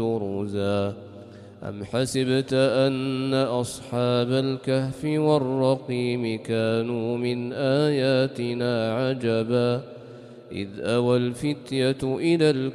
جرزا أم حسبت أن أصحاب الكهف والرقيم كانوا من آياتنا عجبا إذ أوى الفتية إلى